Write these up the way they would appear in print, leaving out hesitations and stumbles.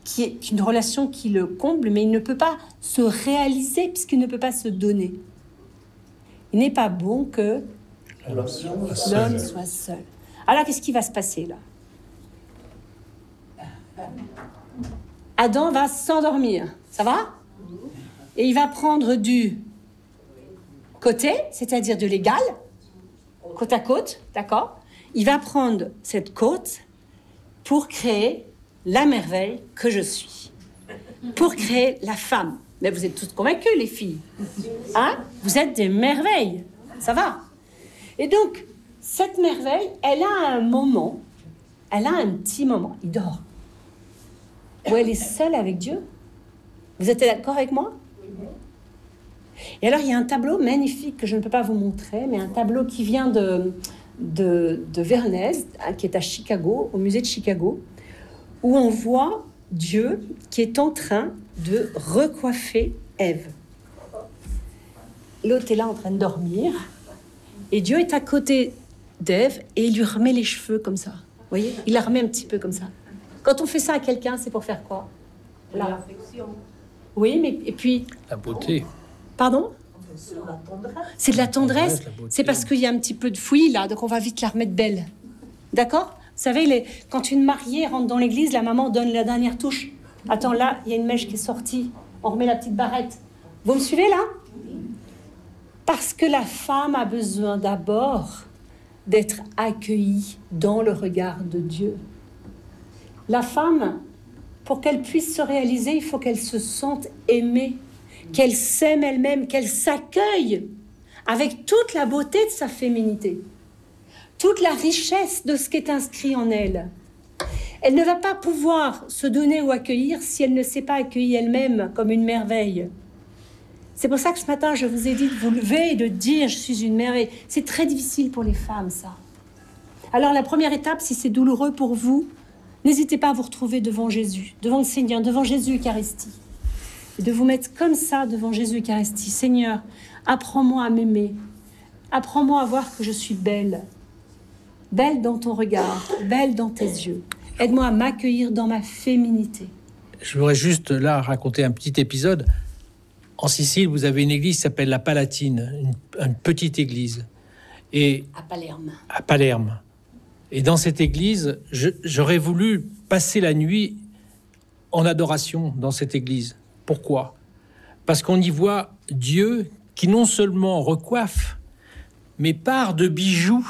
qui est une relation qui le comble, mais il ne peut pas se réaliser puisqu'il ne peut pas se donner. Il n'est pas bon que l'homme soit seul. Alors, qu'est-ce qui va se passer là? Adam va s'endormir, ça va? Et il va prendre du côté, c'est-à-dire de l'égal, côte à côte, d'accord? Il va prendre cette côte pour créer la merveille que je suis, pour créer la femme. Mais vous êtes toutes convaincues, les filles, hein? Vous êtes des merveilles, ça va? Et donc, cette merveille, elle a un moment, elle a un petit moment, il dort, où elle est seule avec Dieu. Vous êtes d'accord avec moi? Et alors, il y a un tableau magnifique que je ne peux pas vous montrer, mais un tableau qui vient de Vernez, qui est à Chicago, au musée de Chicago, où on voit Dieu qui est en train de recoiffer Ève. L'autre est là en train de dormir, et Dieu est à côté d'Ève, et il lui remet les cheveux comme ça. Vous voyez? Il la remet un petit peu comme ça. Quand on fait ça à quelqu'un, c'est pour faire quoi? L'affection. Oui, mais et puis... La beauté. Pardon? C'est de la tendresse. La beauté. C'est parce qu'il y a un petit peu de fouillis là, donc on va vite la remettre belle. D'accord? Vous savez, quand une mariée rentre dans l'église, la maman donne la dernière touche. Attends, là, il y a une mèche qui est sortie. On remet la petite barrette. Vous me suivez là? Parce que la femme a besoin d'abord d'être accueillie dans le regard de Dieu. La femme, pour qu'elle puisse se réaliser, il faut qu'elle se sente aimée, qu'elle s'aime elle-même, qu'elle s'accueille avec toute la beauté de sa féminité, toute la richesse de ce qui est inscrit en elle. Elle ne va pas pouvoir se donner ou accueillir si elle ne s'est pas accueillie elle-même comme une merveille. C'est pour ça que ce matin, je vous ai dit de vous lever et de dire « je suis une merveille ». C'est très difficile pour les femmes, ça. Alors, la première étape, si c'est douloureux pour vous, n'hésitez pas à vous retrouver devant Jésus, devant le Seigneur, devant Jésus Eucharistie. Et de vous mettre comme ça devant Jésus Eucharistie. Seigneur, apprends-moi à m'aimer. Apprends-moi à voir que je suis belle. Belle dans ton regard, belle dans tes yeux. Aide-moi à m'accueillir dans ma féminité. Je voudrais juste là raconter un petit épisode. En Sicile, vous avez une église qui s'appelle la Palatine, une petite église. Et à Palerme. Et dans cette église, j'aurais voulu passer la nuit en adoration dans cette église. Pourquoi? Parce qu'on y voit Dieu qui non seulement recoiffe, mais part de bijoux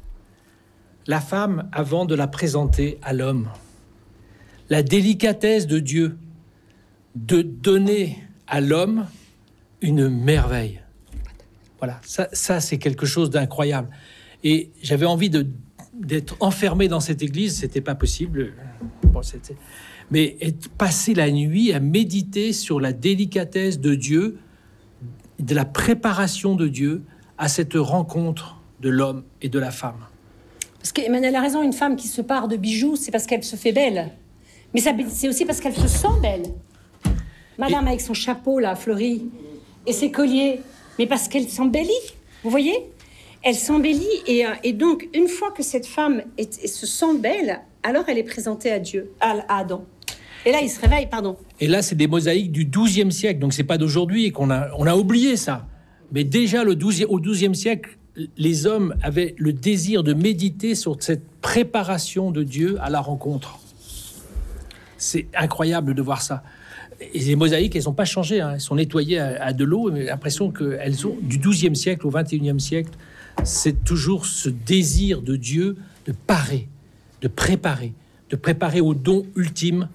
la femme avant de la présenter à l'homme. La délicatesse de Dieu de donner à l'homme une merveille. Voilà, ça c'est quelque chose d'incroyable. Et j'avais envie d'être enfermé dans cette église, c'était pas possible. Bon, mais passer la nuit à méditer sur la délicatesse de Dieu, de la préparation de Dieu à cette rencontre de l'homme et de la femme. Parce qu'Emmanuel a raison, une femme qui se pare de bijoux, c'est parce qu'elle se fait belle. Mais c'est aussi parce qu'elle se sent belle. Madame avec son chapeau là, fleuri, et ses colliers, mais parce qu'elle s'embellit, vous voyez? Elle s'embellit, et donc, une fois que cette femme se sent belle, alors elle est présentée à Dieu, à Adam. Et là, il se réveille, pardon. Et là, c'est des mosaïques du XIIe siècle, donc c'est pas d'aujourd'hui qu'on a oublié ça. Mais déjà, au XIIe siècle, les hommes avaient le désir de méditer sur cette préparation de Dieu à la rencontre. C'est incroyable de voir ça. Et les mosaïques, elles n'ont pas changé, hein. Elles sont nettoyées à de l'eau, mais j'ai l'impression qu'elles ont, du XIIe siècle au XXIe siècle, c'est toujours ce désir de Dieu de parer, de préparer au don ultime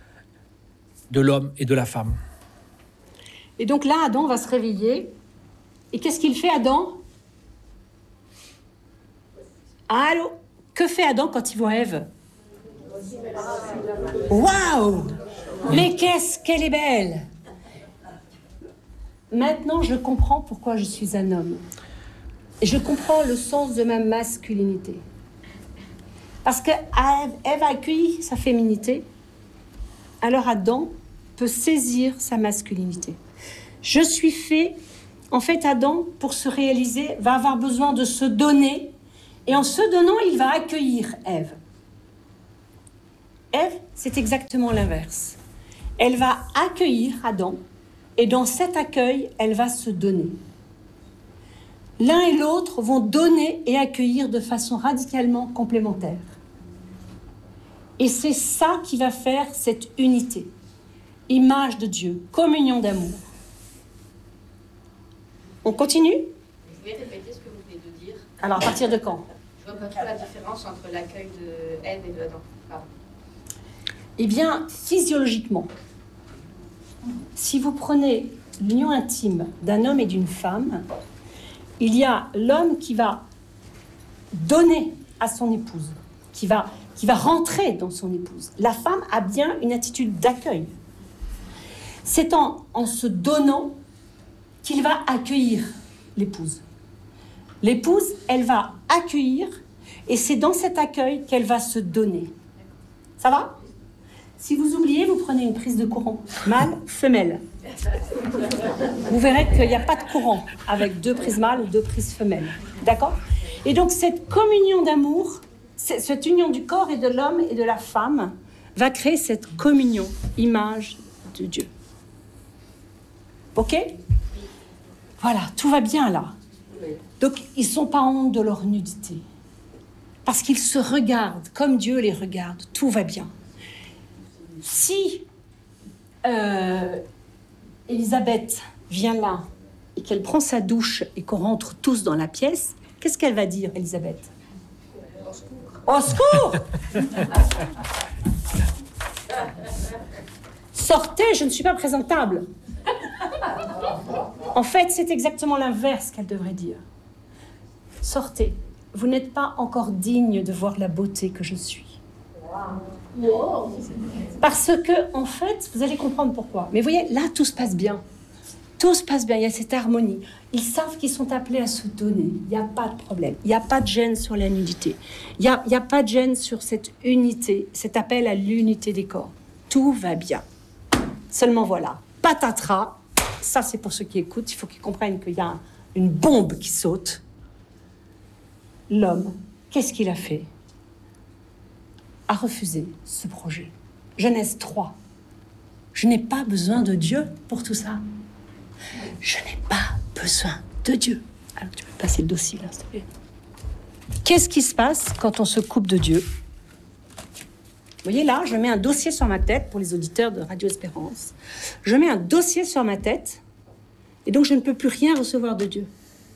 de l'homme et de la femme. Et donc là, Adam va se réveiller. Et qu'est-ce qu'il fait, Adam? Allô? Que fait Adam quand il voit Ève? Waouh! Mais qu'est-ce qu'elle est belle! Maintenant, je comprends pourquoi je suis un homme. Et je comprends le sens de ma masculinité. Parce que Ève a accueilli sa féminité, alors Adam peut saisir sa masculinité. Je suis fait... En fait, Adam, pour se réaliser, va avoir besoin de se donner. Et en se donnant, il va accueillir Ève. Ève, c'est exactement l'inverse. elle va accueillir Adam, et dans cet accueil, elle va se donner. L'un et l'autre vont donner et accueillir de façon radicalement complémentaire. Et c'est ça qui va faire cette unité. Image de Dieu, communion d'amour. On continue ? Vous pouvez répéter ce que vous venez de dire ? Alors, à partir de quand ? Je vois pas trop la différence entre l'accueil de Ève et de Adam. Pardon. Eh bien, physiologiquement, si vous prenez l'union intime d'un homme et d'une femme, il y a l'homme qui va donner à son épouse, qui va rentrer dans son épouse. La femme a bien une attitude d'accueil. C'est en se donnant qu'il va accueillir l'épouse. L'épouse, elle va accueillir, et c'est dans cet accueil qu'elle va se donner. Ça va ? Si vous oubliez, vous prenez une prise de courant, mâle, femelle. Vous verrez qu'il n'y a pas de courant avec 2 prises mâles ou 2 prises femelles. D'accord ? Et donc cette communion d'amour, cette union du corps et de l'homme et de la femme va créer cette communion, image de Dieu. Ok ? Voilà, tout va bien là. Donc ils ne sont pas honte de leur nudité. Parce qu'ils se regardent comme Dieu les regarde. Tout va bien. Si Élisabeth vient là et qu'elle prend sa douche et qu'on rentre tous dans la pièce, qu'est-ce qu'elle va dire, Élisabeth ? Au secours ! Sortez, je ne suis pas présentable. En fait, c'est exactement l'inverse qu'elle devrait dire. Sortez, vous n'êtes pas encore digne de voir la beauté que je suis. Parce que, en fait, vous allez comprendre pourquoi. Mais vous voyez, là, tout se passe bien. Tout se passe bien, il y a cette harmonie. Ils savent qu'ils sont appelés à se donner. Il n'y a pas de problème. Il n'y a pas de gêne sur la nudité. Il n'y a pas de gêne sur cette unité, cet appel à l'unité des corps. Tout va bien. Seulement voilà, patatras, ça c'est pour ceux qui écoutent, il faut qu'ils comprennent qu'il y a une bombe qui saute. L'homme, qu'est-ce qu'il a fait ? A refusé ce projet. Genèse 3. Je n'ai pas besoin de Dieu pour tout ça. Je n'ai pas besoin de Dieu. Alors tu peux passer le dossier là, s'il te plaît. Qu'est-ce qui se passe quand on se coupe de Dieu ? Vous voyez là, je mets un dossier sur ma tête pour les auditeurs de Radio Espérance. Je mets un dossier sur ma tête et donc je ne peux plus rien recevoir de Dieu.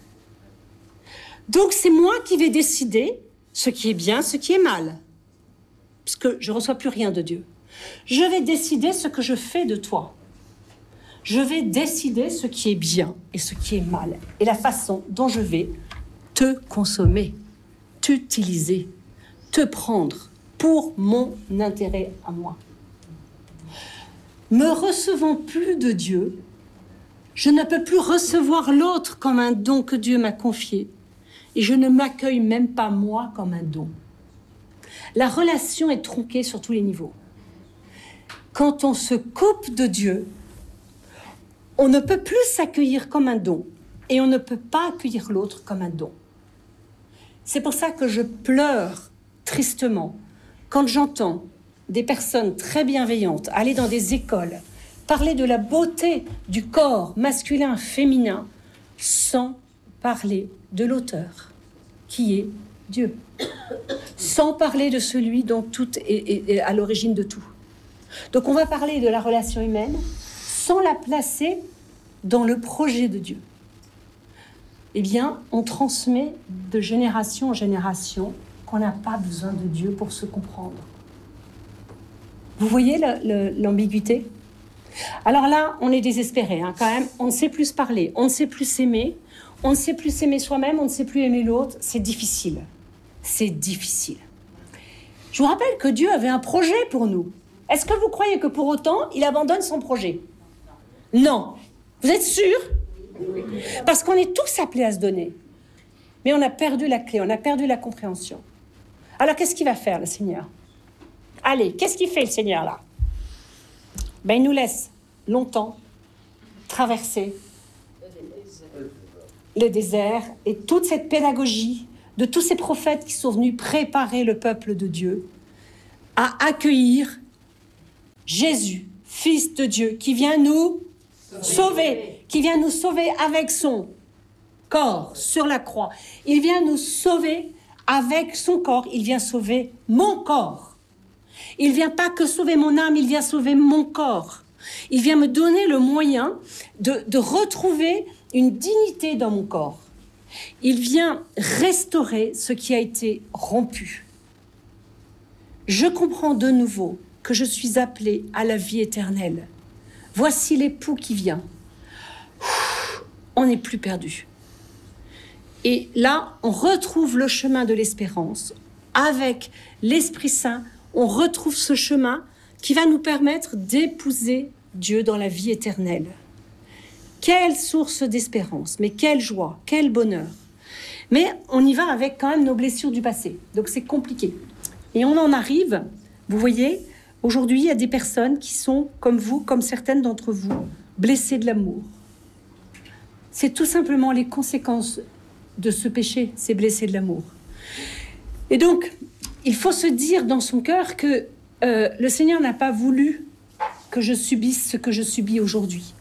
Donc c'est moi qui vais décider ce qui est bien, ce qui est mal. Parce que je ne reçois plus rien de Dieu. Je vais décider ce que je fais de toi. Je vais décider ce qui est bien et ce qui est mal. Et la façon dont je vais te consommer, t'utiliser, te prendre pour mon intérêt à moi. Me recevant plus de Dieu, je ne peux plus recevoir l'autre comme un don que Dieu m'a confié. Et je ne m'accueille même pas moi comme un don. La relation est tronquée sur tous les niveaux. Quand on se coupe de Dieu, on ne peut plus s'accueillir comme un don et on ne peut pas accueillir l'autre comme un don. C'est pour ça que je pleure tristement quand j'entends des personnes très bienveillantes aller dans des écoles, parler de la beauté du corps masculin, féminin, sans parler de l'auteur, qui est Dieu, sans parler de celui dont tout est à l'origine de tout. Donc on va parler de la relation humaine sans la placer dans le projet de Dieu. Eh bien, on transmet de génération en génération qu'on n'a pas besoin de Dieu pour se comprendre. Vous voyez l'ambiguïté ? Alors là, on est désespéré, quand même. On ne sait plus se parler, on ne sait plus s'aimer, on ne sait plus s'aimer soi-même, on ne sait plus aimer l'autre. C'est difficile. C'est difficile. Je vous rappelle que Dieu avait un projet pour nous. Est-ce que vous croyez que pour autant, il abandonne son projet ? Non. Vous êtes sûrs ? Parce qu'on est tous appelés à se donner. Mais on a perdu la clé, on a perdu la compréhension. Alors, qu'est-ce qu'il va faire, le Seigneur ? Allez, qu'est-ce qu'il fait, le Seigneur, là ? Il nous laisse longtemps traverser le désert et toute cette pédagogie de tous ces prophètes qui sont venus préparer le peuple de Dieu à accueillir Jésus, Fils de Dieu, qui vient nous sauver, qui vient nous sauver avec son corps sur la croix. Il vient nous sauver avec son corps, il vient sauver mon corps. Il vient pas que sauver mon âme, il vient sauver mon corps. Il vient me donner le moyen de retrouver une dignité dans mon corps. Il vient restaurer ce qui a été rompu. Je comprends de nouveau que je suis appelée à la vie éternelle. Voici l'époux qui vient. On n'est plus perdu. Et là, on retrouve le chemin de l'espérance. Avec l'Esprit Saint, on retrouve ce chemin qui va nous permettre d'épouser Dieu dans la vie éternelle. Quelle source d'espérance, mais quelle joie, quel bonheur. Mais on y va avec quand même nos blessures du passé. Donc c'est compliqué. Et on en arrive, vous voyez, aujourd'hui, il y a des personnes qui sont, comme vous, comme certaines d'entre vous, blessées de l'amour. C'est tout simplement les conséquences de ce péché, c'est blessé de l'amour. Et donc, il faut se dire dans son cœur que le Seigneur n'a pas voulu que je subisse ce que je subis aujourd'hui.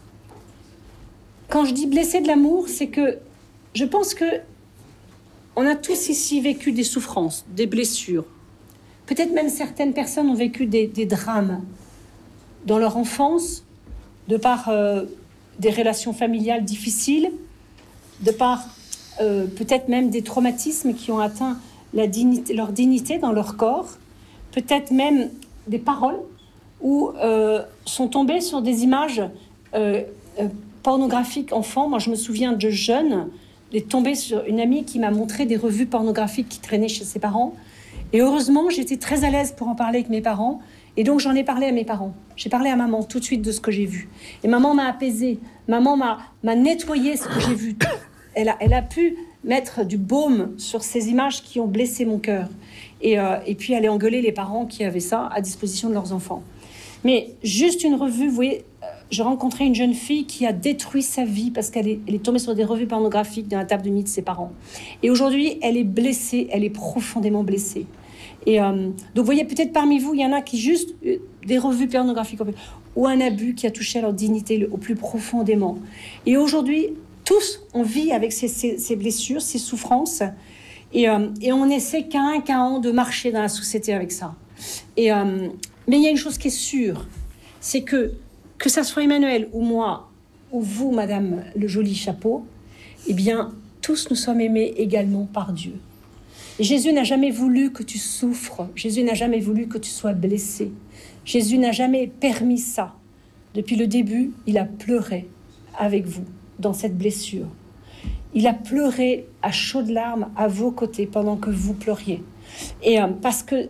Quand je dis blessé de l'amour, c'est que je pense que on a tous ici vécu des souffrances, des blessures. Peut-être même certaines personnes ont vécu des drames dans leur enfance, de par des relations familiales difficiles, de par peut-être même des traumatismes qui ont atteint leur dignité dans leur corps, peut-être même des paroles où sont tombées sur des images pornographiques enfants. Moi, je me souviens de jeune, d'être tombée sur une amie qui m'a montré des revues pornographiques qui traînaient chez ses parents. Et heureusement, j'étais très à l'aise pour en parler avec mes parents. Et donc, j'en ai parlé à mes parents. J'ai parlé à maman tout de suite de ce que j'ai vu. Et maman m'a apaisée. Maman m'a nettoyé ce que j'ai vu. Elle a pu mettre du baume sur ces images qui ont blessé mon cœur. Et puis, aller engueuler les parents qui avaient ça à disposition de leurs enfants. Mais juste une revue, vous voyez, je rencontrais une jeune fille qui a détruit sa vie parce qu'elle est tombée sur des revues pornographiques dans la table de nuit de ses parents. Et aujourd'hui, elle est blessée, elle est profondément blessée. Et donc, vous voyez, peut-être parmi vous, il y en a qui juste des revues pornographiques ou un abus qui a touché à leur dignité au plus profondément. Et aujourd'hui, tous, on vit avec ces blessures, ces souffrances, et on essaie qu'à un de marcher dans la société avec ça. Mais il y a une chose qui est sûre, c'est que ça soit Emmanuel ou moi, ou vous, Madame le joli chapeau, eh bien, tous nous sommes aimés également par Dieu. Et Jésus n'a jamais voulu que tu souffres. Jésus n'a jamais voulu que tu sois blessé. Jésus n'a jamais permis ça. Depuis le début, il a pleuré avec vous dans cette blessure. Il a pleuré à chaudes larmes à vos côtés pendant que vous pleuriez. Et parce que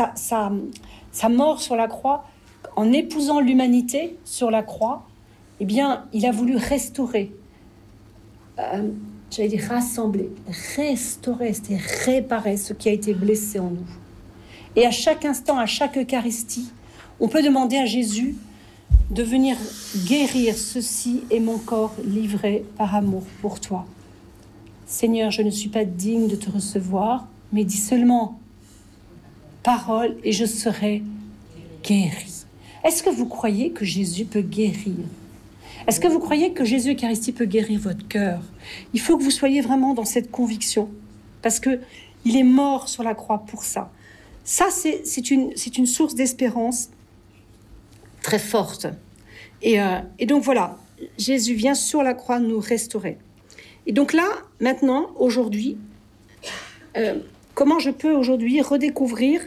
sa mort sur la croix, en épousant l'humanité sur la croix, eh bien, il a voulu restaurer, j'allais dire rassembler, restaurer, c'est réparer ce qui a été blessé en nous. Et à chaque instant, à chaque Eucharistie, on peut demander à Jésus de venir guérir. Ceci est mon corps livré par amour pour toi. Seigneur, je ne suis pas digne de te recevoir, mais dis seulement parole et je serai guéri. Est-ce que vous croyez que Jésus peut guérir? Est-ce que vous croyez que Jésus Eucharistie peut guérir votre cœur? Il faut que vous soyez vraiment dans cette conviction, parce que il est mort sur la croix pour ça. Ça, c'est une source d'espérance très forte. Et donc voilà, Jésus vient sur la croix nous restaurer. Et donc là, maintenant, aujourd'hui, comment je peux aujourd'hui redécouvrir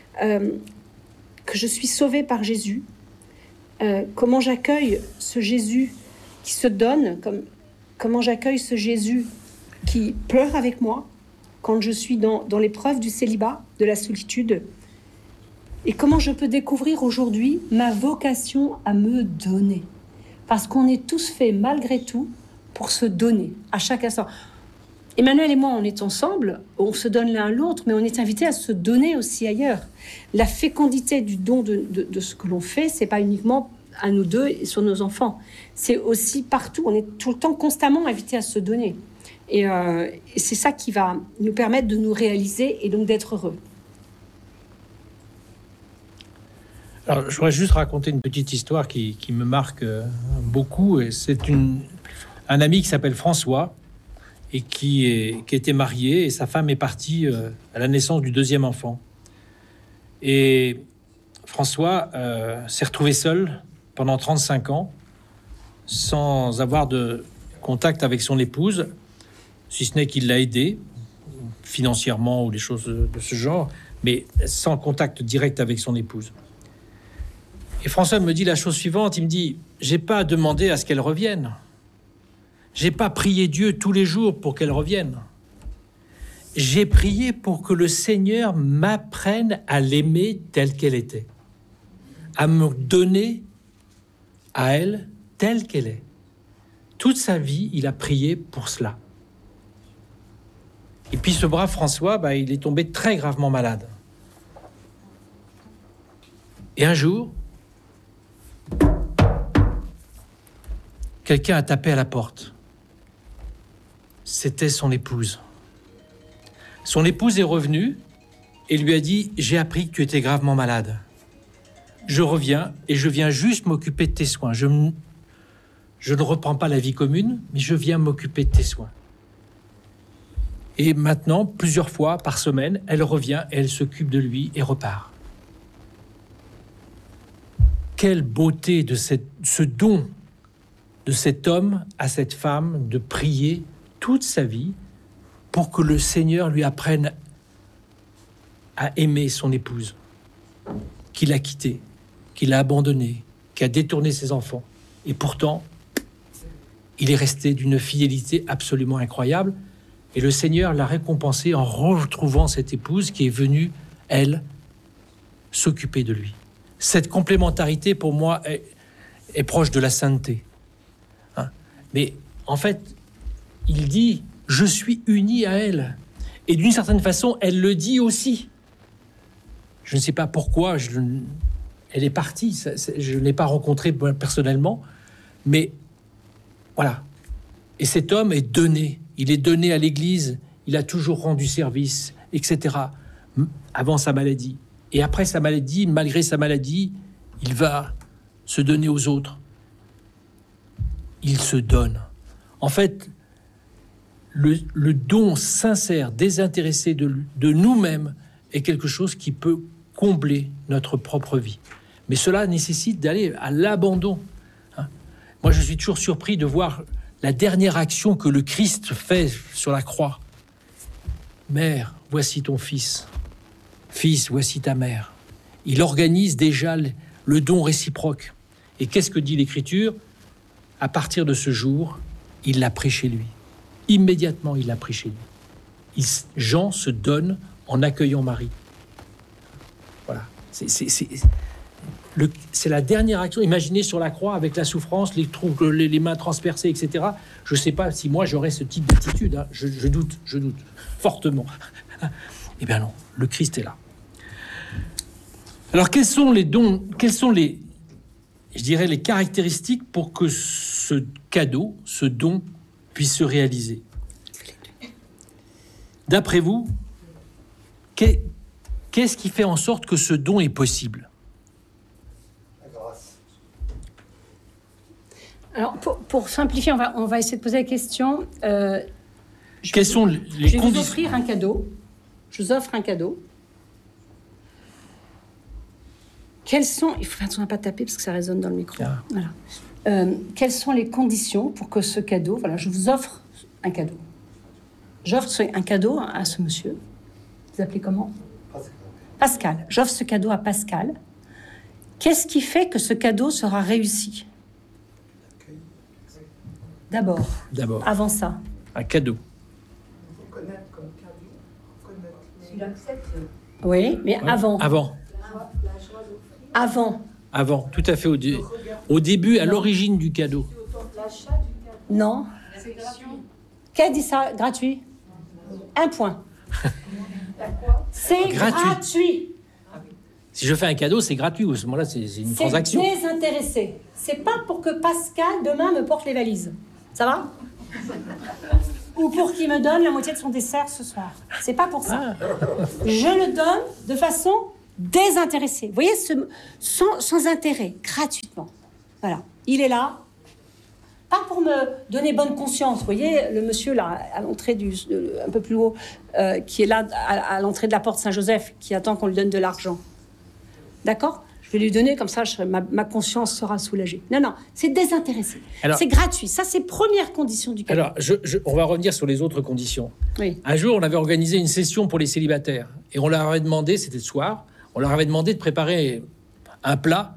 que je suis sauvée par Jésus? Comment j'accueille ce Jésus qui se donne, comment j'accueille ce Jésus qui pleure avec moi quand je suis dans l'épreuve du célibat, de la solitude, et comment je peux découvrir aujourd'hui ma vocation à me donner, parce qu'on est tous faits malgré tout pour se donner à chaque instant. Emmanuel et moi, on est ensemble, on se donne l'un à l'autre, mais on est invités à se donner aussi ailleurs. La fécondité du don de ce que l'on fait, c'est pas uniquement à nous deux et sur nos enfants, c'est aussi partout. On est tout le temps constamment invités à se donner. Et c'est ça qui va nous permettre de nous réaliser et donc d'être heureux. Alors, je voudrais juste raconter une petite histoire qui me marque beaucoup. Et c'est un ami qui s'appelle François et qui était marié, et sa femme est partie à la naissance du deuxième enfant. Et François s'est retrouvé seul pendant 35 ans, sans avoir de contact avec son épouse, si ce n'est qu'il l'a aidé financièrement ou des choses de ce genre, mais sans contact direct avec son épouse. Et François me dit la chose suivante, il me dit, j'ai pas demandé à ce qu'elle revienne. J'ai pas prié Dieu tous les jours pour qu'elle revienne. J'ai prié pour que le Seigneur m'apprenne à l'aimer telle qu'elle était, à me donner à elle telle qu'elle est. Toute sa vie, il a prié pour cela. Et puis ce brave François, il est tombé très gravement malade. Et un jour, quelqu'un a tapé à la porte. C'était son épouse. Son épouse est revenue et lui a dit « J'ai appris que tu étais gravement malade. Je reviens et je viens juste m'occuper de tes soins. Je ne reprends pas la vie commune, mais je viens m'occuper de tes soins. » Et maintenant, plusieurs fois par semaine, elle revient et elle s'occupe de lui et repart. Quelle beauté de ce don de cet homme à cette femme de prier toute sa vie pour que le Seigneur lui apprenne à aimer son épouse, qu'il a quittée, qu'il a abandonnée, qui a détourné ses enfants. Et pourtant, il est resté d'une fidélité absolument incroyable. Et le Seigneur l'a récompensé en retrouvant cette épouse qui est venue, elle, s'occuper de lui. Cette complémentarité, pour moi, est proche de la sainteté. Mais en fait, il dit « Je suis uni à elle ». Et d'une certaine façon, elle le dit aussi. Je ne sais pas pourquoi, elle est partie. Je ne l'ai pas rencontrée personnellement. Mais voilà. Et cet homme est donné. Il est donné à l'Église. Il a toujours rendu service, etc. Avant sa maladie. Et après sa maladie, malgré sa maladie, il va se donner aux autres. Il se donne. En fait, le don sincère, désintéressé de nous-mêmes est quelque chose qui peut combler notre propre vie. Mais cela nécessite d'aller à l'abandon. Moi, je suis toujours surpris de voir la dernière action que le Christ fait sur la croix. Mère, voici ton fils. Fils, voici ta mère. Il organise déjà le don réciproque. Et qu'est-ce que dit l'Écriture ? À partir de ce jour, il l'a pris chez lui. Immédiatement, il l'a pris chez lui. Jean se donne en accueillant Marie. Voilà. C'est la dernière action. Imaginez sur la croix, avec la souffrance, les mains transpercées, etc. Je ne sais pas si moi, j'aurais ce type d'attitude. Je doute fortement. Eh bien non, le Christ est là. Alors, quels sont les dons, je dirais, les caractéristiques pour que ce cadeau, ce don, puisse se réaliser? D'après vous, qu'est-ce qui fait en sorte que ce don est possible? La grâce. Alors, pour simplifier, on va essayer de poser la question. Quelles sont les conditions? Je vais vous offrir un cadeau. Je vous offre un cadeau. Quelles sont... Il faut faire attention à ne pas taper parce que ça résonne dans le micro. Ah. Voilà. Quelles sont les conditions pour que ce cadeau... Voilà, je vous offre un cadeau. J'offre un cadeau à ce monsieur. Vous appelez comment? Pascal. J'offre ce cadeau à Pascal. Qu'est-ce qui fait que ce cadeau sera réussi? D'abord. Avant ça. Un cadeau. Il faut connaître comme cadeau. S'il accepte. Oui, mais ouais. Avant. Avant, tout à fait. Au début, à l'origine du cadeau. Non. Qui a dit ça? Gratuit. Un point. C'est gratuit. Si je fais un cadeau, c'est gratuit. À ce moment-là, c'est une transaction. C'est désintéressé. C'est pas pour que Pascal, demain, me porte les valises. Ça va? Ou pour qu'il me donne la moitié de son dessert ce soir. C'est pas pour ça. Je le donne de façon désintéressé. Vous voyez, sans intérêt, gratuitement. Voilà, il est là. Pas pour me donner bonne conscience. Vous voyez, le monsieur là, à l'entrée un peu plus haut, qui est là à l'entrée de la porte Saint-Joseph, qui attend qu'on lui donne de l'argent. D'accord ? Je vais lui donner, comme ça, ma conscience sera soulagée. Non, c'est désintéressé. Alors, c'est gratuit. Ça, c'est première condition du cadeau. Alors, on va revenir sur les autres conditions. Oui. Un jour, on avait organisé une session pour les célibataires. Et on leur avait demandé, c'était le soir, on leur avait demandé de préparer un plat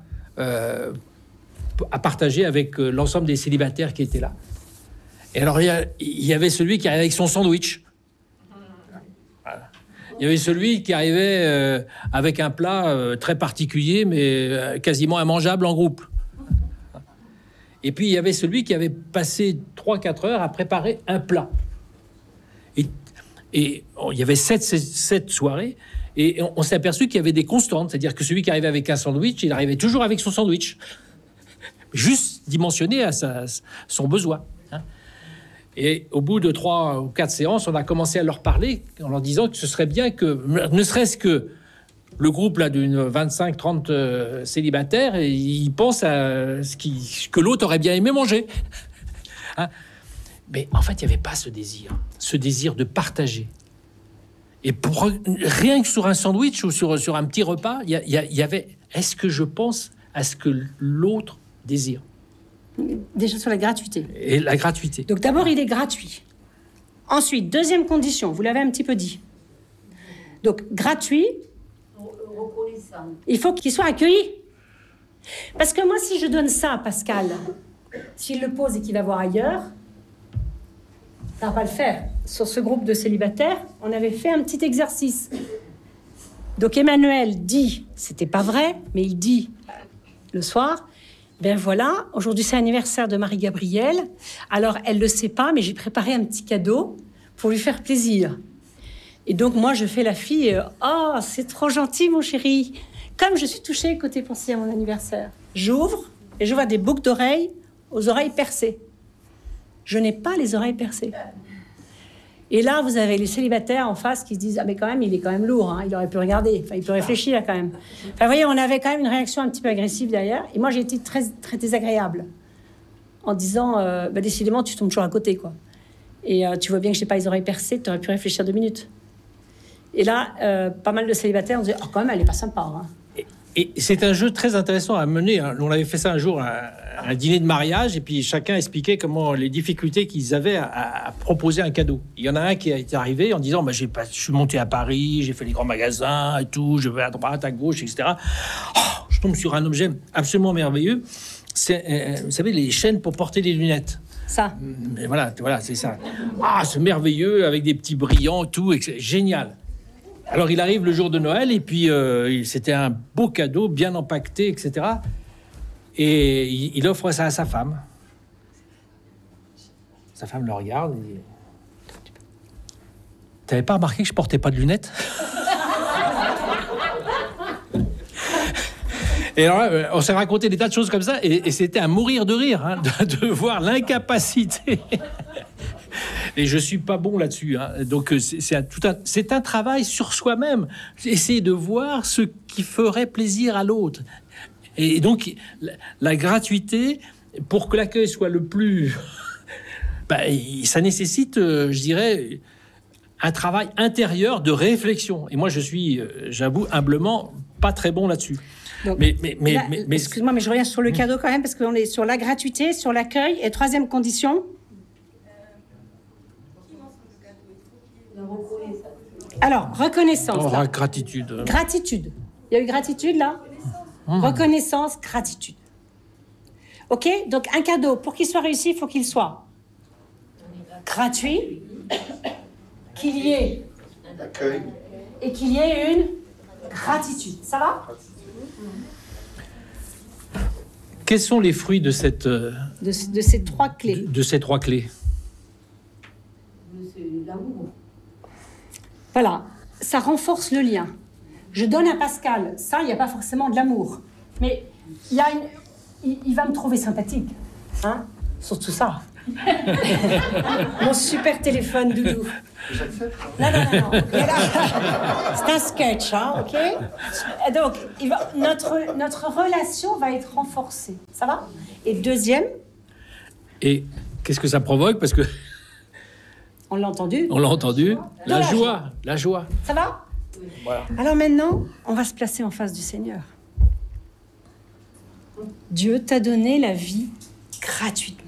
à partager avec l'ensemble des célibataires qui étaient là. Et alors, il y avait celui qui arrivait avec son sandwich. Voilà. Il y avait celui qui arrivait avec un plat très particulier, mais quasiment immangeable en groupe. Et puis, il y avait celui qui avait passé 3-4 heures à préparer un plat. Et il y avait 7 soirées, et on s'est aperçu qu'il y avait des constantes. C'est-à-dire que celui qui arrivait avec un sandwich, il arrivait toujours avec son sandwich. Juste dimensionné à son besoin. Et au bout de 3 ou 4 séances, on a commencé à leur parler en leur disant que ce serait bien que, ne serait-ce que le groupe là d'une 25-30 célibataires, ils pensent à ce que l'autre aurait bien aimé manger. Mais en fait, il n'y avait pas ce désir de partager. Et rien que sur un sandwich ou sur un petit repas, il y avait, est-ce que je pense à ce que l'autre désir? Déjà sur la gratuité. Et la gratuité. Donc d'abord, il est gratuit. Ensuite, deuxième condition, vous l'avez un petit peu dit. Donc gratuit, il faut qu'il soit accueilli. Parce que moi, si je donne ça à Pascal, s'il le pose et qu'il va voir ailleurs, ça va pas le faire. Sur ce groupe de célibataires, on avait fait un petit exercice. Donc Emmanuel dit, c'était pas vrai, mais il dit le soir, ben voilà, aujourd'hui c'est l'anniversaire de Marie-Gabrielle. Alors elle le sait pas, mais j'ai préparé un petit cadeau pour lui faire plaisir. Et donc moi je fais la fille, oh c'est trop gentil mon chéri. Comme je suis touchée côté pensée à mon anniversaire, j'ouvre et je vois des boucles d'oreilles aux oreilles percées. Je n'ai pas les oreilles percées. Et là, vous avez les célibataires en face qui se disent « Ah, mais quand même, il est quand même lourd, hein, il aurait pu regarder, enfin, il peut réfléchir là, quand même. » Enfin, vous voyez, on avait quand même une réaction un petit peu agressive derrière. Et moi, j'ai été très, très désagréable en disant « Décidément, tu tombes toujours à côté, quoi. Et tu vois bien que je n'ai pas les oreilles percées, tu aurais pu réfléchir 2 minutes. » Et là, pas mal de célibataires ont dit « Oh, quand même, elle n'est pas sympa. Hein. » Et c'est un jeu très intéressant à mener. On avait fait ça un jour à un dîner de mariage, et puis chacun expliquait comment les difficultés qu'ils avaient à proposer un cadeau. Il y en a un qui est arrivé en disant je suis monté à Paris, j'ai fait les grands magasins et tout, je vais à droite, à gauche, etc. Oh, je tombe sur un objet absolument merveilleux. C'est, vous savez, les chaînes pour porter les lunettes. Ça. Mais voilà, c'est ça. Ah, c'est merveilleux, avec des petits brillants, tout, génial. Alors, il arrive le jour de Noël, et puis c'était un beau cadeau, bien empaqueté, etc. Et il offre ça à sa femme. Sa femme le regarde et dit « T'avais pas remarqué que je portais pas de lunettes ?» Et alors là, on s'est raconté des tas de choses comme ça, et c'était à mourir de rire, hein, de voir l'incapacité. Et je suis pas bon là-dessus, hein. Donc c'est un travail sur soi-même, essayer de voir ce qui ferait plaisir à l'autre. Et donc la gratuité, pour que l'accueil soit le plus, ça nécessite, je dirais, un travail intérieur de réflexion. Et moi, je suis, j'avoue humblement, pas très bon là-dessus. Donc, mais excuse-moi, mais je reviens sur le cadeau quand même, parce qu'on est sur la gratuité, sur l'accueil, et troisième condition. Alors, reconnaissance. Oh, là. gratitude. Gratitude. Il y a eu gratitude, là. Reconnaissance, gratitude. OK? Donc, un cadeau, pour qu'il soit réussi, il faut qu'il soit gratuit, qu'il y ait Accueil. et qu'il y ait une gratitude. Ça va? Quels sont les fruits de cette... de ces 3 clés. De ces 3 clés. C'est l'amour. Voilà, ça renforce le lien. Je donne à Pascal, ça, il n'y a pas forcément de l'amour. Mais il va me trouver sympathique. Hein? Surtout ça. Mon super téléphone, doudou. J'accepte. Non. Et là, c'est un sketch, hein, ok? Et donc, notre relation va être renforcée. Ça va? Et deuxième... Et qu'est-ce que ça provoque? Parce que... On l'a entendu? On l'a entendu. La joie. Ça va? Voilà. Alors maintenant, on va se placer en face du Seigneur. Dieu t'a donné la vie gratuitement.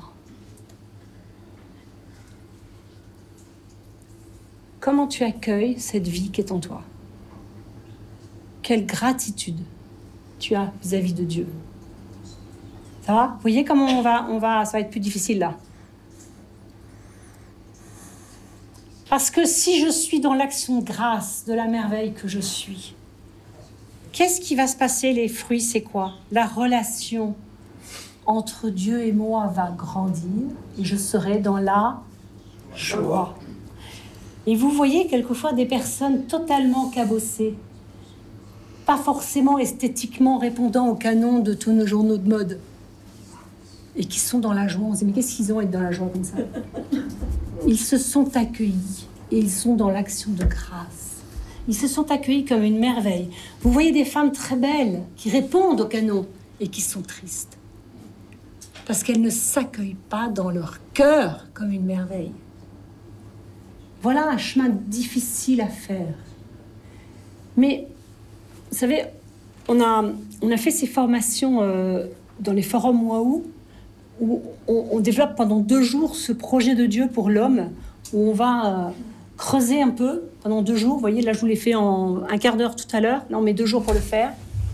Comment tu accueilles cette vie qui est en toi? Quelle gratitude tu as vis-à-vis de Dieu? Ça va? Vous voyez comment ça va être plus difficile là. Parce que si je suis dans l'action de grâce de la merveille que je suis, qu'est-ce qui va se passer? Les fruits, c'est quoi? La relation entre Dieu et moi va grandir et je serai dans la joie. Et vous voyez quelquefois des personnes totalement cabossées, pas forcément esthétiquement répondant au canon de tous nos journaux de mode, et qui sont dans la joie. On se dit, mais qu'est-ce qu'ils ont à être dans la joie comme ça? Ils se sont accueillis et ils sont dans l'action de grâce. Ils se sont accueillis comme une merveille. Vous voyez des femmes très belles qui répondent au canon et qui sont tristes parce qu'elles ne s'accueillent pas dans leur cœur comme une merveille. Voilà un chemin difficile à faire. Mais, vous savez, on a fait ces formations dans les forums Waouh, où on développe pendant 2 jours ce projet de Dieu pour l'homme, où on va creuser un peu pendant 2 jours. Vous voyez, là, je vous l'ai fait en un quart d'heure tout à l'heure. Là, on met 2 jours pour le faire.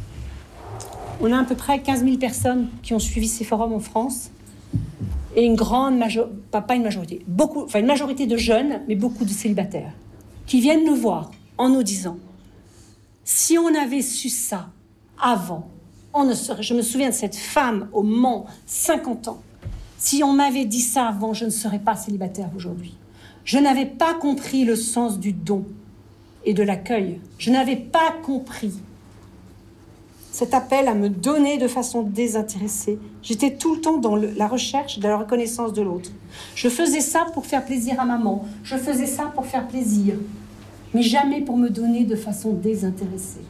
On a à peu près 15 000 personnes qui ont suivi ces forums en France. Et une grande majorité, pas une majorité, une majorité de jeunes, mais beaucoup de célibataires, qui viennent nous voir en nous disant « Si on avait su ça avant, je me souviens de cette femme au Mans, 50 ans. Si on m'avait dit ça avant, je ne serais pas célibataire aujourd'hui. Je n'avais pas compris le sens du don et de l'accueil. Je n'avais pas compris cet appel à me donner de façon désintéressée. J'étais tout le temps dans la recherche de la reconnaissance de l'autre. Je faisais ça pour faire plaisir à maman. Je faisais ça pour faire plaisir. Mais jamais pour me donner de façon désintéressée.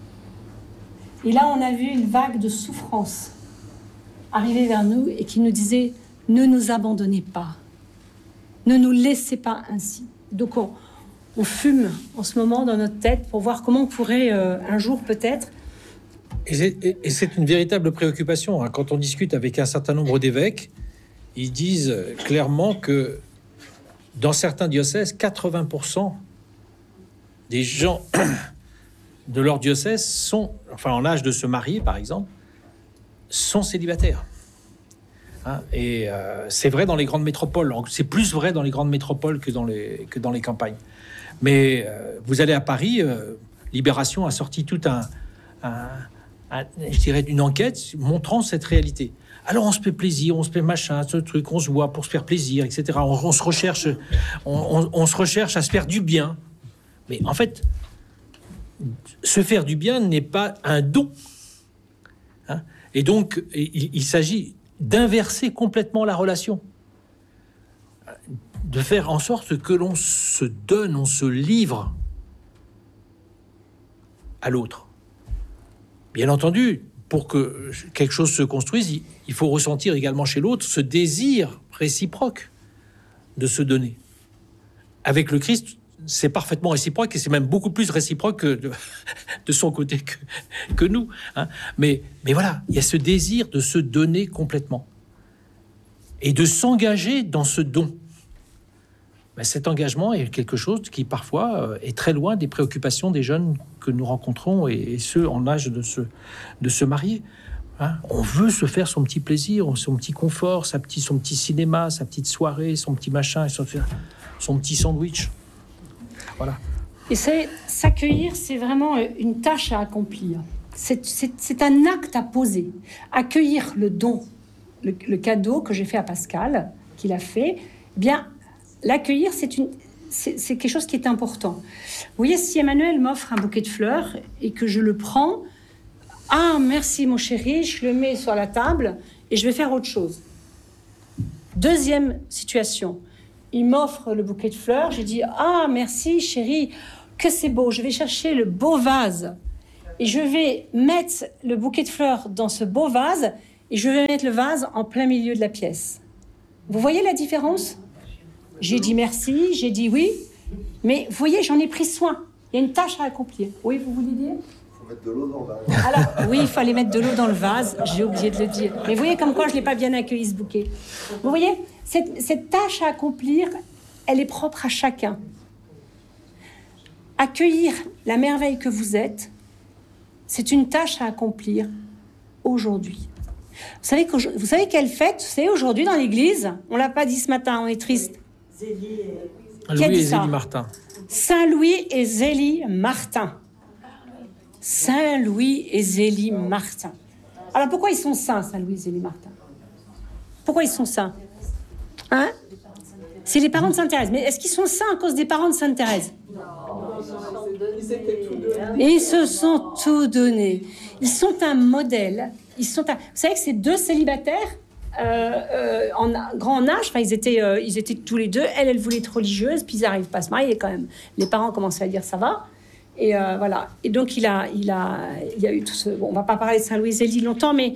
Et là, on a vu une vague de souffrance arriver vers nous et qui nous disait « Ne nous abandonnez pas. Ne nous laissez pas ainsi. » Donc, on fume en ce moment dans notre tête pour voir comment on pourrait un jour peut-être... Et c'est une véritable préoccupation. Hein. Quand on discute avec un certain nombre d'évêques, ils disent clairement que dans certains diocèses, 80% des gens de leur diocèse sont, en âge de se marier, par exemple, sont célibataires. Hein, et c'est vrai dans les grandes métropoles. C'est plus vrai dans les grandes métropoles que dans les campagnes. Mais vous allez à Paris, Libération a sorti tout je dirais une enquête montrant cette réalité. Alors on se fait plaisir, on se fait machin, ce truc, on se voit pour se faire plaisir, etc. On se recherche, on se recherche à se faire du bien. Mais en fait, se faire du bien n'est pas un don. Hein, et donc, il s'agit d'inverser complètement la relation. De faire en sorte que l'on se donne, on se livre à l'autre. Bien entendu, pour que quelque chose se construise, il faut ressentir également chez l'autre ce désir réciproque de se donner. Avec le Christ, c'est parfaitement réciproque et c'est même beaucoup plus réciproque de son côté que nous. Hein. Mais voilà, il y a ce désir de se donner complètement et de s'engager dans ce don. Ben, cet engagement est quelque chose qui parfois est très loin des préoccupations des jeunes que nous rencontrons et ceux en âge de se marier. Hein, on veut se faire son petit plaisir, son petit confort, son petit cinéma, sa petite soirée, son petit machin, son petit sandwich. Voilà. Et s'accueillir, c'est vraiment une tâche à accomplir. C'est un acte à poser. Accueillir le don, le cadeau que j'ai fait à Pascal, qu'il a fait, eh bien, l'accueillir, c'est quelque chose qui est important. Vous voyez, si Emmanuel m'offre un bouquet de fleurs et que je le prends, ah, merci mon chéri, je le mets sur la table et je vais faire autre chose. Deuxième situation, il m'offre le bouquet de fleurs. J'ai dit, ah, merci chérie, que c'est beau. Je vais chercher le beau vase. Et je vais mettre le bouquet de fleurs dans ce beau vase. Et je vais mettre le vase en plein milieu de la pièce. Vous voyez la différence? J'ai dit merci, j'ai dit oui. Mais vous voyez, j'en ai pris soin. Il y a une tâche à accomplir. Oui, vous voulez dire? Il faut mettre de l'eau dans le vase. Alors, oui, il fallait mettre de l'eau dans le vase. J'ai oublié de le dire. Mais vous voyez comme quoi je ne l'ai pas bien accueilli, ce bouquet. Vous voyez, cette tâche à accomplir, elle est propre à chacun. Accueillir la merveille que vous êtes, c'est une tâche à accomplir aujourd'hui. Vous savez quelle fête c'est aujourd'hui dans l'église? On ne l'a pas dit ce matin, on est triste. Louis et Zélie Martin. Saint-Louis et Zélie Martin. Saint-Louis et Zélie Martin. Alors pourquoi ils sont saints, Saint-Louis et Zélie Martin? Pourquoi ils sont saints? Hein? C'est les parents de Sainte Thérèse. Mais est-ce qu'ils sont saints à cause des parents de Sainte Thérèse? Ils se sont tout donné. Ils sont un modèle. Vous savez que ces deux célibataires grand âge, enfin ils étaient tous les deux. Elle voulait être religieuse, puis ils n'arrivent pas à se marier quand même. Les parents commençaient à dire ça va. Et voilà. Et donc il y a eu tout ce. Bon, on va pas parler de Saint-Louis et Zélie longtemps, mais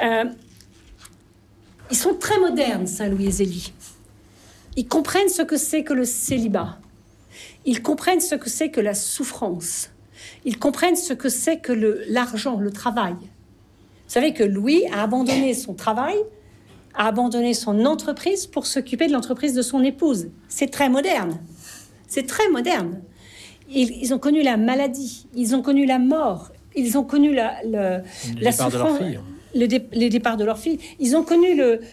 ils sont très modernes, Saint-Louis et Zélie. Ils comprennent ce que c'est que le célibat. Ils comprennent ce que c'est que la souffrance. Ils comprennent ce que c'est que l'argent, le travail. Vous savez que Louis a abandonné son travail, a abandonné son entreprise pour s'occuper de l'entreprise de son épouse. C'est très moderne. C'est très moderne. Ils ont connu la maladie, ils ont connu la mort, ils ont connu la souffrance, les départs de leur fille. Ils ont connu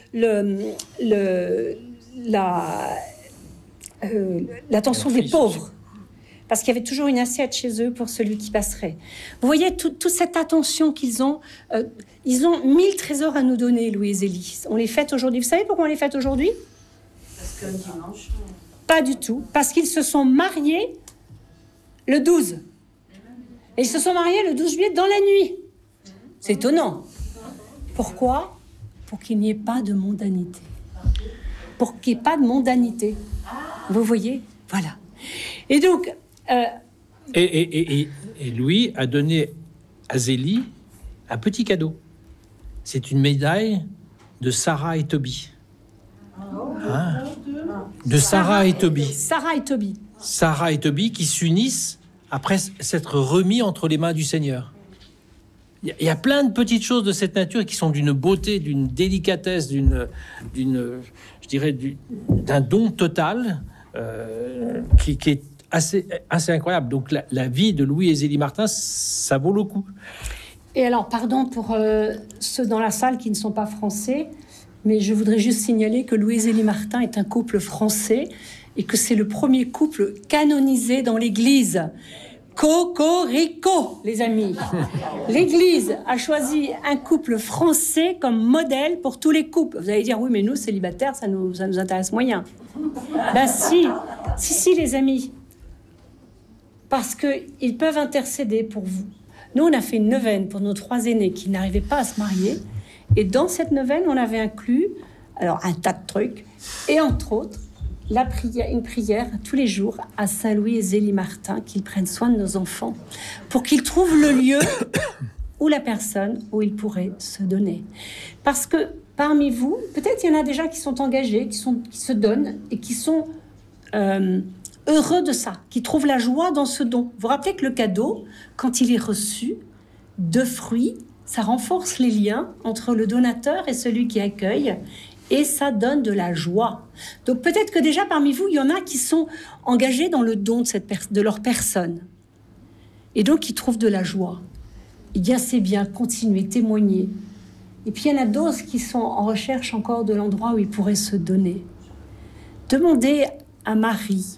l'attention des pauvres. Parce qu'il y avait toujours une assiette chez eux pour celui qui passerait. Vous voyez, toute cette attention qu'ils ont. Ils ont 1000 trésors à nous donner, Louis et Zélie. On les fête aujourd'hui. Vous savez pourquoi on les fête aujourd'hui? Parce que dimanche. Pas du tout. Parce qu'ils se sont mariés le 12. Et ils se sont mariés le 12 juillet dans la nuit. C'est étonnant. Pourquoi? Pour qu'il n'y ait pas de mondanité. Pour qu'il n'y ait pas de mondanité. Vous voyez? Voilà. Et donc... Et Louis a donné à Zélie un petit cadeau. C'est une médaille de Sarah et Tobie. Hein? De Sarah et Tobie. Sarah et Tobie. Sarah et Tobie qui s'unissent après s'être remis entre les mains du Seigneur. Il y a plein de petites choses de cette nature qui sont d'une beauté, d'une délicatesse, d'un don total qui est assez incroyable. Donc la vie de Louis et Zélie Martin, ça vaut le coup. Et alors, pardon pour ceux dans la salle qui ne sont pas français, mais je voudrais juste signaler que Louis et Zélie Martin est un couple français et que c'est le premier couple canonisé dans l'Église. Cocorico, les amis. L'Église a choisi un couple français comme modèle pour tous les couples. Vous allez dire, oui, mais nous, célibataires, ça nous intéresse moyen. Ben si, les amis. Parce qu'ils peuvent intercéder pour vous. Nous, on a fait une neuvaine pour nos 3 aînés qui n'arrivaient pas à se marier. Et dans cette neuvaine, on avait inclus un tas de trucs. Et entre autres, une prière tous les jours à Saint-Louis et Zélie Martin, qu'ils prennent soin de nos enfants, pour qu'ils trouvent le lieu ou la personne où ils pourraient se donner. Parce que parmi vous, peut-être il y en a déjà qui sont engagés, qui se donnent et qui sont heureux de ça, qui trouvent la joie dans ce don. Vous vous rappelez que le cadeau, quand il est reçu de fruits, ça renforce les liens entre le donateur et celui qui accueille, et ça donne de la joie. Donc peut-être que déjà parmi vous, il y en a qui sont engagés dans le don de leur personne, et donc qui trouvent de la joie. Eh bien, c'est bien, continuez, témoignez. Et puis il y en a d'autres qui sont en recherche encore de l'endroit où ils pourraient se donner. Demandez à Marie,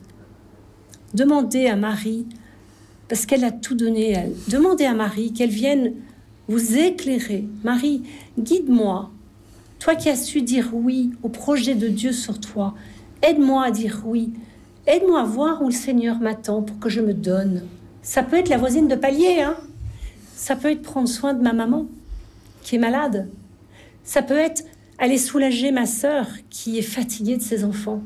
parce qu'elle a tout donné, elle. Demandez à Marie qu'elle vienne vous éclairer. Marie, guide-moi. Toi qui as su dire oui au projet de Dieu sur toi, aide-moi à dire oui. Aide-moi à voir où le Seigneur m'attend pour que je me donne. Ça peut être la voisine de palier, hein. Ça peut être prendre soin de ma maman qui est malade. Ça peut être aller soulager ma sœur qui est fatiguée de ses enfants.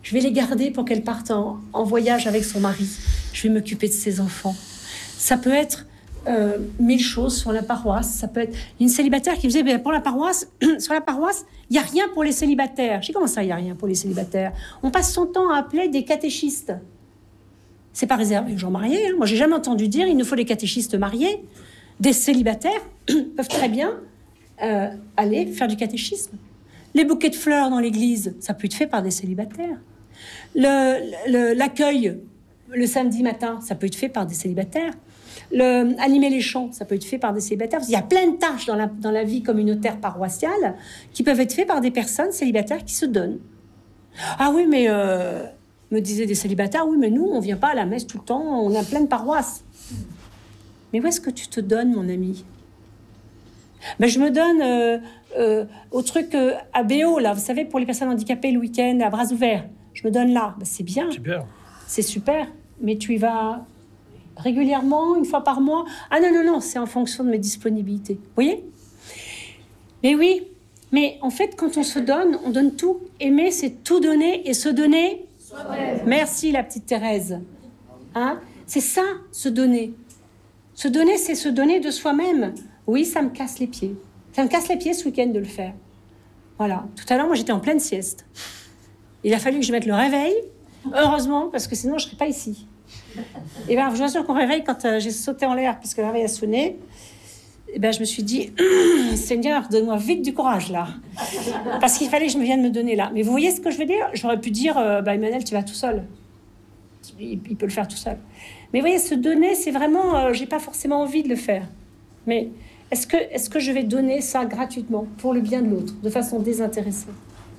Je vais les garder pour qu'elle parte en voyage avec son mari. Je vais m'occuper de ses enfants. Ça peut être 1000 choses sur la paroisse. Ça peut être une célibataire qui me disait, pour la paroisse, sur la paroisse, il n'y a rien pour les célibataires. Je dis, comment ça, il n'y a rien pour les célibataires? On passe son temps à appeler des catéchistes. C'est pas réservé aux gens mariés. Moi, j'ai jamais entendu dire, il nous faut des catéchistes mariés. Des célibataires peuvent très bien aller faire du catéchisme. Les bouquets de fleurs dans l'église, ça peut être fait par des célibataires. L'accueil le samedi matin, ça peut être fait par des célibataires. Animer les chants, ça peut être fait par des célibataires. Il y a plein de tâches dans la vie communautaire paroissiale qui peuvent être faites par des personnes célibataires qui se donnent. Ah oui, mais me disaient des célibataires, oui, mais nous, on vient pas à la messe tout le temps, on a plein de paroisses. Mais où est-ce que tu te donnes, mon ami? Ben, je me donne au truc à Béo, là, vous savez, pour les personnes handicapées, le week-end, à bras ouverts. Je me donne là. Ben, c'est bien. Super. C'est super. Mais tu y vas régulièrement, une fois par mois? Ah non, c'est en fonction de mes disponibilités. Vous voyez? Mais oui. Mais en fait, quand on donne tout. Aimer, c'est tout donner et se donner. Soi-même. Merci, la petite Thérèse. Hein? C'est ça, se donner. Se donner, c'est se donner de soi-même. Oui, ça me casse les pieds. Ça me casse les pieds ce week-end de le faire. Voilà. Tout à l'heure, moi, j'étais en pleine sieste. Il a fallu que je mette le réveil. Heureusement, parce que sinon, je ne serais pas ici. Et bien, je vous assure qu'on réveille quand j'ai sauté en l'air, parce que le réveil a sonné. Et ben, je me suis dit, Seigneur, donne-moi vite du courage, là. Parce qu'il fallait que je vienne me donner là. Mais vous voyez ce que je veux dire? J'aurais pu dire, Emmanuel, tu vas tout seul. Il peut le faire tout seul. Mais vous voyez, se donner, c'est vraiment... j'ai pas forcément envie de le faire. Mais est-ce que je vais donner ça gratuitement pour le bien de l'autre, de façon désintéressée?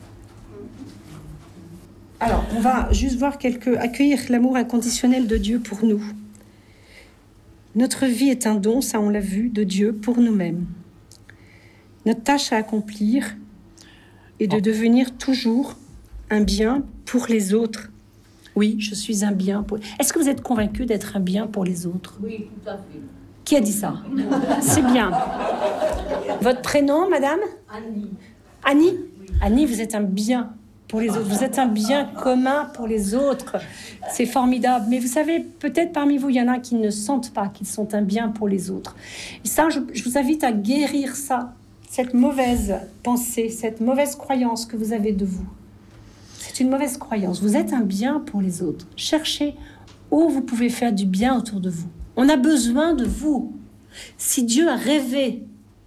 Alors, on va juste voir accueillir l'amour inconditionnel de Dieu pour nous. Notre vie est un don, ça on l'a vu, de Dieu pour nous-mêmes. Notre tâche à accomplir est de devenir toujours un bien pour les autres. Oui, je suis un bien pour... Est-ce que vous êtes convaincu d'être un bien pour les autres? Oui, tout à fait. Qui a dit ça? C'est bien. Votre prénom, madame? Annie. Annie? Oui. Annie, vous êtes un bien pour les autres. Vous êtes un bien commun pour les autres. C'est formidable. Mais vous savez, peut-être parmi vous, il y en a qui ne sentent pas qu'ils sont un bien pour les autres. Et ça, je vous invite à guérir ça, cette mauvaise pensée, cette mauvaise croyance que vous avez de vous. C'est une mauvaise croyance. Vous êtes un bien pour les autres. Cherchez où vous pouvez faire du bien autour de vous. On a besoin de vous. Si Dieu a rêvé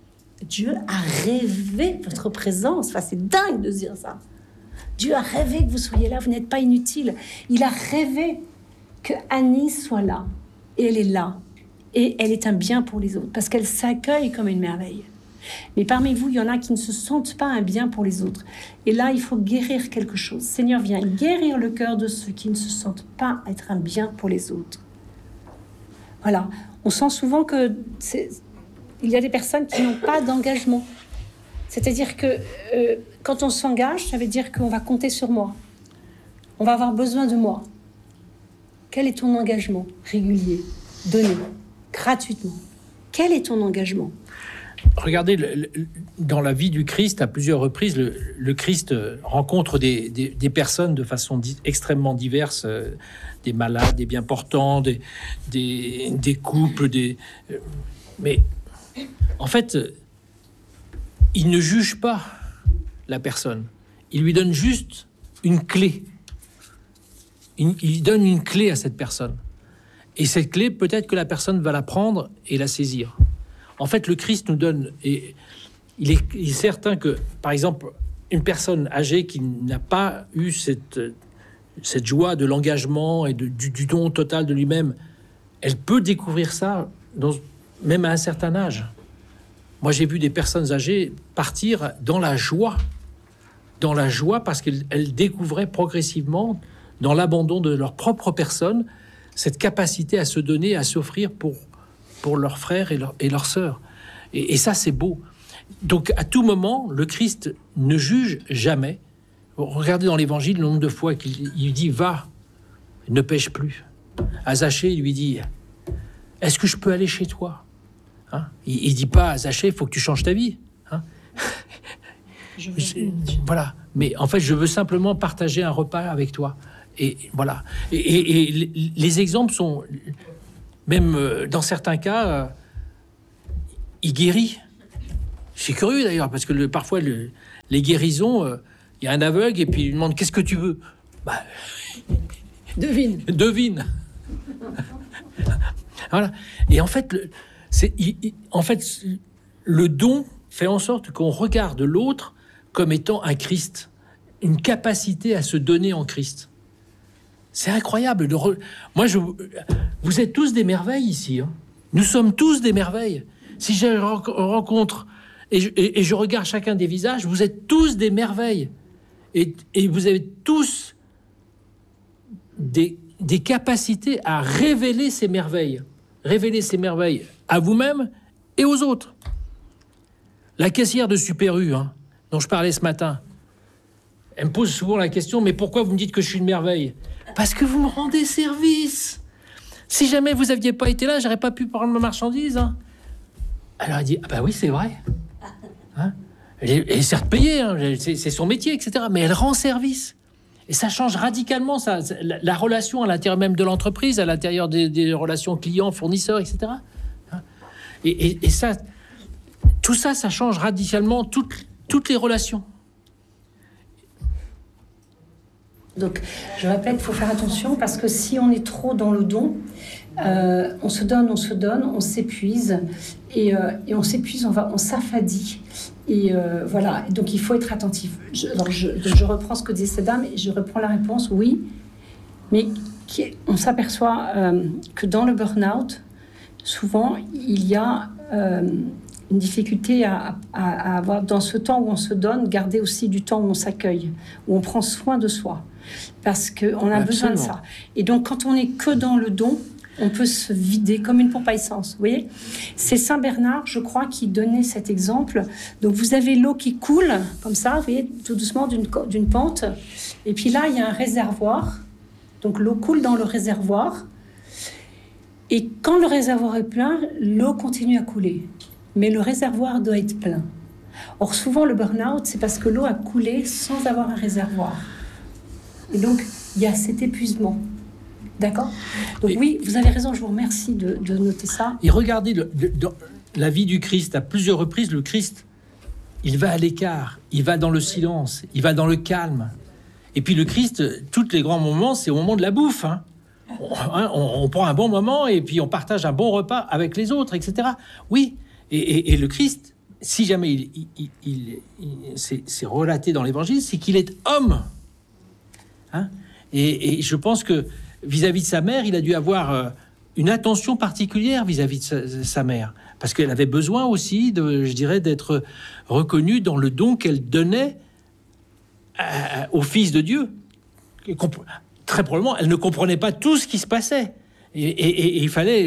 votre présence. Enfin, c'est dingue de dire ça. Dieu a rêvé que vous soyez là, vous n'êtes pas inutile. Il a rêvé que Annie soit là. Et elle est là. Et elle est un bien pour les autres, parce qu'elle s'accueille comme une merveille. Mais parmi vous, il y en a qui ne se sentent pas un bien pour les autres. Et là, il faut guérir quelque chose. Seigneur, viens guérir le cœur de ceux qui ne se sentent pas être un bien pour les autres. Voilà. On sent souvent que il y a des personnes qui n'ont pas d'engagement. C'est-à-dire que quand on s'engage, ça veut dire qu'on va compter sur moi. On va avoir besoin de moi. Quel est ton engagement régulier, donné, gratuitement? Quel est ton engagement? Regardez, dans la vie du Christ, à plusieurs reprises, le Christ rencontre des personnes de façon extrêmement diverse, des malades, des bien portants, des couples, mais en fait, il ne juge pas la personne. Il lui donne juste une clé. Il donne une clé à cette personne. Et cette clé, peut-être que la personne va la prendre et la saisir. En fait, le Christ nous donne... Et il est certain que, par exemple, une personne âgée qui n'a pas eu cette joie de l'engagement et du don total de lui-même, elle peut découvrir ça même à un certain âge. Moi, j'ai vu des personnes âgées partir dans la joie parce qu'elles découvraient progressivement, dans l'abandon de leur propre personne, cette capacité à se donner, à s'offrir pour leurs frères et leurs sœurs. Et ça, c'est beau. Donc, à tout moment, le Christ ne juge jamais. Regardez dans l'Évangile le nombre de fois qu'il dit « Va, ne pêche plus ». À Zachée, il lui dit « Est-ce que je peux aller chez toi ?» Hein, il dit pas à Zachée, il faut que tu changes ta vie. Hein. Voilà. Mais en fait, je veux simplement partager un repas avec toi. Et voilà. Et les exemples sont, même dans certains cas, il guérit. C'est curieux d'ailleurs, parce que parfois, les guérisons, il y a un aveugle et puis il lui demande qu'est-ce que tu veux. Bah, devine. Voilà. Et en fait, le don fait en sorte qu'on regarde l'autre comme étant un Christ, une capacité à se donner en Christ. C'est incroyable. Vous êtes tous des merveilles ici. Hein. Nous sommes tous des merveilles. Si je rencontre et je regarde chacun des visages, vous êtes tous des merveilles. Et vous avez tous des capacités à révéler ces merveilles. Révéler ces merveilles à vous-même et aux autres. La caissière de Super U, dont je parlais ce matin, elle me pose souvent la question, mais pourquoi vous me dites que je suis une merveille ? Parce que vous me rendez service. Si jamais vous n'aviez pas été là, j'aurais pas pu prendre ma marchandise. Alors elle dit, ah bah oui, c'est vrai. Elle est certes payée, c'est son métier, etc. Mais elle rend service. Et ça change radicalement la relation à l'intérieur même de l'entreprise, à l'intérieur des relations clients, fournisseurs, etc. Et ça, tout ça, ça change radicalement toutes les relations. Donc, je répète, il faut faire attention parce que si on est trop dans le don, on se donne, on s'épuise et on s'épuise, on s'affadit. Et voilà, donc il faut être attentif. Je reprends ce que disait cette dame et je reprends la réponse, oui, mais on s'aperçoit que dans le burn-out, souvent, il y a une difficulté à avoir, dans ce temps où on se donne, garder aussi du temps où on s'accueille, où on prend soin de soi. Parce qu'on a besoin de ça. Et donc, quand on n'est que dans le don, on peut se vider comme une pompe à essence. Vous voyez ? C'est Saint Bernard, je crois, qui donnait cet exemple. Donc, vous avez l'eau qui coule, comme ça, vous voyez, tout doucement d'une pente. Et puis là, il y a un réservoir. Donc, l'eau coule dans le réservoir. Et quand le réservoir est plein, l'eau continue à couler. Mais le réservoir doit être plein. Or, souvent, le burn-out, c'est parce que l'eau a coulé sans avoir un réservoir. Et donc, il y a cet épuisement. D'accord ? Donc oui, vous avez raison, je vous remercie de noter ça. Et regardez dans la vie du Christ, à plusieurs reprises, le Christ, il va à l'écart, il va dans le silence, il va dans le calme. Et puis le Christ, tous les grands moments, c'est au moment de la bouffe. On prend un bon moment et puis on partage un bon repas avec les autres, etc. Oui, et le Christ, si jamais c'est relaté dans l'Évangile, c'est qu'il est homme. Et je pense que vis-à-vis de sa mère, il a dû avoir une attention particulière vis-à-vis de sa mère, parce qu'elle avait besoin aussi, d'être reconnue dans le don qu'elle donnait au Fils de Dieu. Très probablement, elle ne comprenait pas tout ce qui se passait. Et il fallait,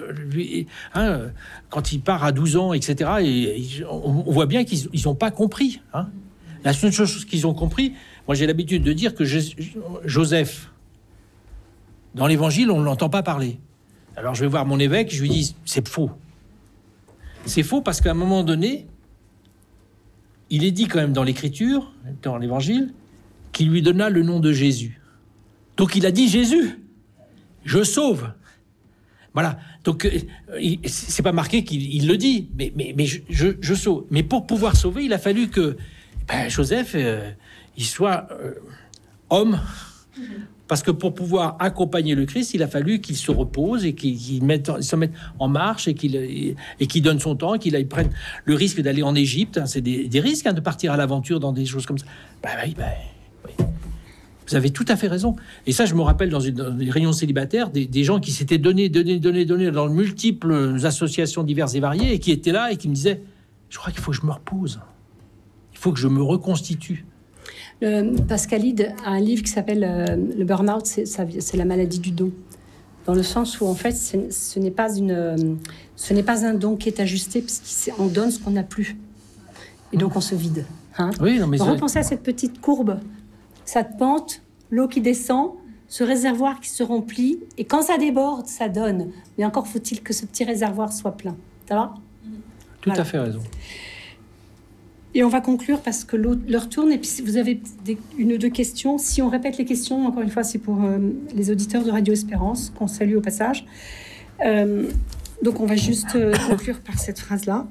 quand il part à 12 ans, etc., on voit bien qu'ils n'ont pas compris. La seule chose qu'ils ont compris, moi j'ai l'habitude de dire que Joseph, dans l'Évangile, on ne l'entend pas parler. Alors je vais voir mon évêque, je lui dis, c'est faux. C'est faux parce qu'à un moment donné, il est dit quand même dans l'Écriture, dans l'Évangile, qu'il lui donna le nom de Jésus. Donc il a dit Jésus, je sauve. Voilà. Donc c'est pas marqué qu'il le dit, mais je sauve. Mais pour pouvoir sauver, il a fallu que Joseph, il soit homme. Parce que pour pouvoir accompagner le Christ, il a fallu qu'il se repose et qu'il se mette en marche et qu'il donne son temps, qu'il prenne le risque d'aller en Égypte. C'est des risques de partir à l'aventure dans des choses comme ça. Oui. Vous avez tout à fait raison. Et ça, je me rappelle dans les réunions célibataires, des gens qui s'étaient donné dans de multiples associations diverses et variées et qui étaient là et qui me disaient « Je crois qu'il faut que je me repose. Il faut que je me reconstitue. » Pascalide a un livre qui s'appelle Le Burn-out, c'est la maladie du don. Dans le sens où, en fait, ce n'est pas un don qui est ajusté, parce qu'on donne ce qu'on n'a plus. Et donc, on se vide. Oui, non, mais repensez à cette petite courbe, cette pente, l'eau qui descend, ce réservoir qui se remplit, et quand ça déborde, ça donne. Mais encore faut-il que ce petit réservoir soit plein. Ça va ? Tout à fait raison. Et on va conclure parce que l'heure tourne. Et puis, si vous avez une ou deux questions, si on répète les questions, encore une fois, c'est pour les auditeurs de Radio Espérance, qu'on salue au passage. Donc, on va juste conclure par cette phrase-là.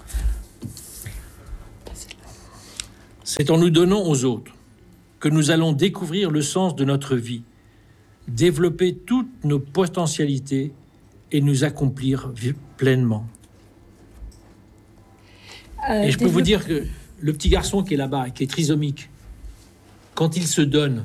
C'est en nous donnant aux autres que nous allons découvrir le sens de notre vie, développer toutes nos potentialités et nous accomplir pleinement. Et je peux vous dire que le petit garçon qui est là-bas, qui est trisomique, quand il se donne,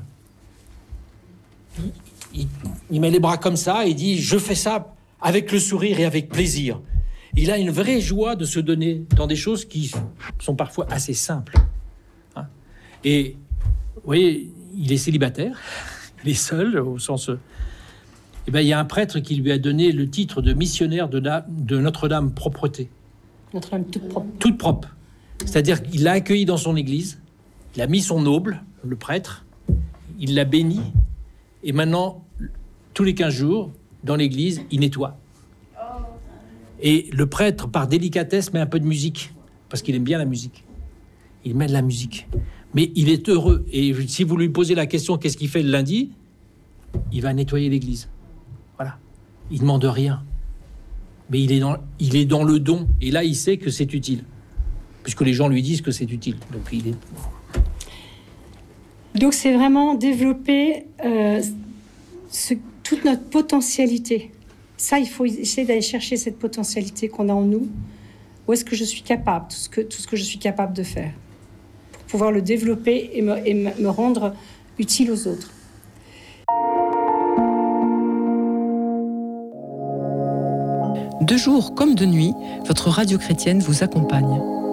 il met les bras comme ça et il dit « Je fais ça avec le sourire et avec plaisir ». Il a une vraie joie de se donner dans des choses qui sont parfois assez simples. Hein. Et vous voyez, il est célibataire, il est seul au sens... Eh bien, il y a un prêtre qui lui a donné le titre de missionnaire de Notre-Dame Propreté. Notre-Dame toute propre. Toute propre. C'est-à-dire qu'il l'a accueilli dans son église, il a mis son auble, le prêtre, il l'a béni, et maintenant, tous les 15 jours, dans l'église, il nettoie. Et le prêtre, par délicatesse, met un peu de musique, parce qu'il aime bien la musique. Il met de la musique. Mais il est heureux. Et si vous lui posez la question, qu'est-ce qu'il fait le lundi ? Il va nettoyer l'église. Voilà. Il ne demande rien. Mais il est dans le don. Et là, il sait que c'est utile. Puisque les gens lui disent que c'est utile. Donc c'est vraiment développer toute notre potentialité. Ça, il faut essayer d'aller chercher cette potentialité qu'on a en nous. Où est-ce que je suis capable, tout ce que je suis capable de faire, pour pouvoir le développer et me rendre utile aux autres. De jour comme de nuit, votre radio chrétienne vous accompagne.